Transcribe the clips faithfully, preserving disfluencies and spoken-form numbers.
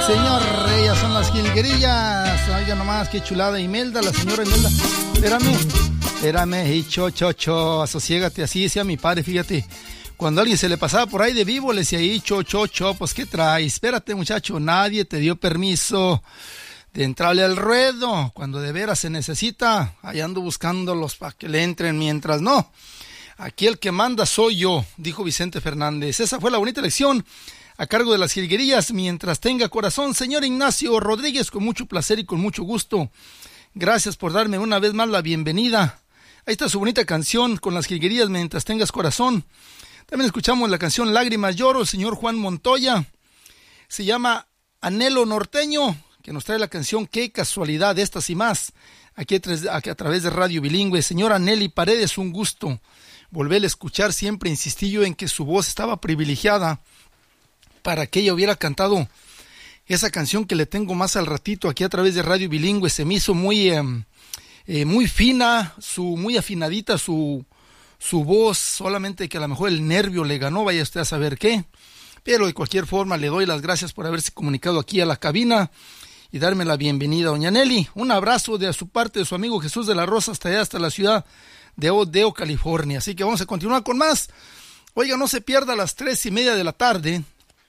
Señor, ellas son las jilguerillas. Oiga nomás, qué chulada. Imelda, la señora Imelda. Espérame, espérame, y cho, cho, cho, asosiégate. Así decía mi padre, fíjate. Cuando alguien se le pasaba por ahí de vivo, le decía, y cho, cho, cho, pues ¿qué traes? Espérate, muchacho, nadie te dio permiso de entrarle al ruedo. Cuando de veras se necesita, ahí ando buscándolos para que le entren, mientras no. Aquí el que manda soy yo, dijo Vicente Fernández. Esa fue la bonita lección a cargo de las jilguerillas. Mientras tenga corazón, señor Ignacio Rodríguez, con mucho placer y con mucho gusto. Gracias por darme una vez más la bienvenida. Ahí está su bonita canción con las jilguerillas, Mientras tengas corazón. También escuchamos la canción Lágrimas Lloro, el señor Juan Montoya. Se llama Anhelo Norteño, que nos trae la canción Qué casualidad, estas y más. Aquí a, a través de Radio Bilingüe. Señora Nelly Paredes, un gusto volverle a escuchar. Siempre insistí yo en que su voz estaba privilegiada para que ella hubiera cantado esa canción que le tengo más al ratito aquí a través de Radio Bilingüe. Se me hizo muy, eh, eh, muy fina, su, muy afinadita su, su voz, solamente que a lo mejor el nervio le ganó, vaya usted a saber qué. Pero de cualquier forma le doy las gracias por haberse comunicado aquí a la cabina y darme la bienvenida. Doña Nelly, un abrazo de su parte, de su amigo Jesús de la Rosa, hasta allá, hasta la ciudad de Odeo, California. Así que vamos a continuar con más. Oiga, no se pierda a las tres y media de la tarde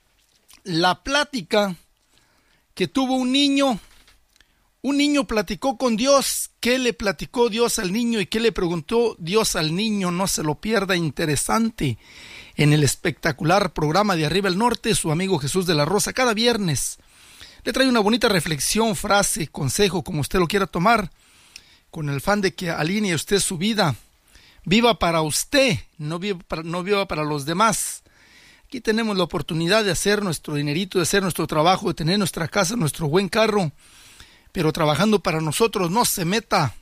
la plática que tuvo un niño. Un niño platicó con Dios. ¿Qué le platicó Dios al niño y qué le preguntó Dios al niño? No se lo pierda, interesante, en el espectacular programa de Arriba el Norte, su amigo Jesús de la Rosa, cada viernes. Le trae una bonita reflexión, frase, consejo, como usted lo quiera tomar, con el afán de que alinee usted su vida. Viva para usted, no viva para, no viva para los demás. Aquí tenemos la oportunidad de hacer nuestro dinerito, de hacer nuestro trabajo, de tener nuestra casa, nuestro buen carro, pero trabajando para nosotros. No se meta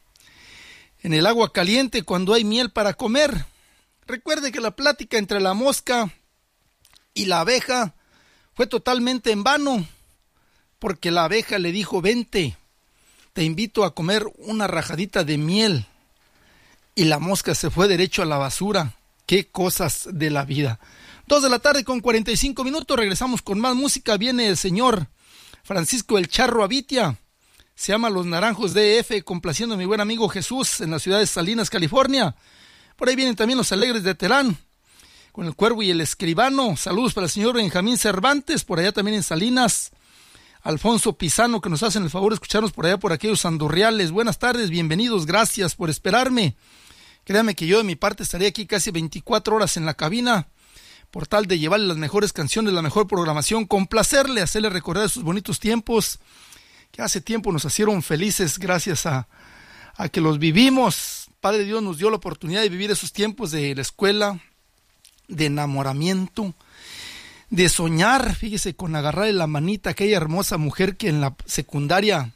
en el agua caliente cuando hay miel para comer. Recuerde que la plática entre la mosca y la abeja fue totalmente en vano, porque la abeja le dijo, vente, te invito a comer una rajadita de miel, y la mosca se fue derecho a la basura. Qué cosas de la vida. Dos de la tarde con cuarenta y cinco minutos, regresamos con más música. Viene el señor Francisco El Charro Avitia, se llama Los Naranjos D F, complaciendo a mi buen amigo Jesús en la ciudad de Salinas, California. Por ahí vienen también los Alegres de Terán, con el Cuervo y el Escribano. Saludos para el señor Benjamín Cervantes, por allá también en Salinas. Alfonso Pisano, que nos hacen el favor de escucharnos por allá, por aquellos andurriales. Buenas tardes, bienvenidos, gracias por esperarme. Créame que yo de mi parte estaré aquí casi veinticuatro horas en la cabina, por tal de llevarle las mejores canciones, la mejor programación, complacerle, hacerle recordar esos bonitos tiempos que hace tiempo nos hicieron felices gracias a, a que los vivimos. Padre Dios nos dio la oportunidad de vivir esos tiempos de la escuela, de enamoramiento, de soñar, fíjese, con agarrarle la manita a aquella hermosa mujer que en la secundaria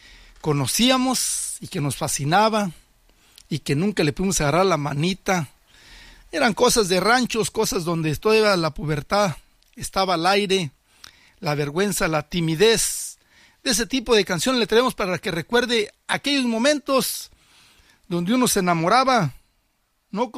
conocíamos y que nos fascinaba y que nunca le pudimos agarrar la manita. Eran cosas de ranchos, cosas donde toda la pubertad estaba al aire, la vergüenza, la timidez. De ese tipo de canciones le traemos para que recuerde aquellos momentos donde uno se enamoraba, no